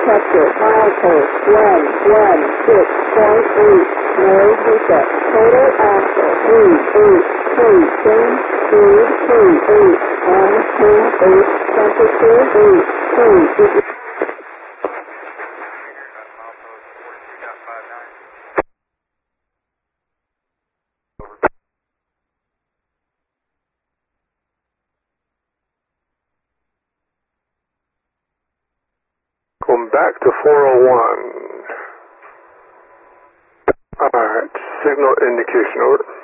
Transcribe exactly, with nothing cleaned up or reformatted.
temperature, milepost, one, one, six point eight. Noise reset. Total axle, three, eight, three, change, speed, three, eight, one, two, eight, temperature, eight, three, Going back to four oh one. Alright, signal indication, over.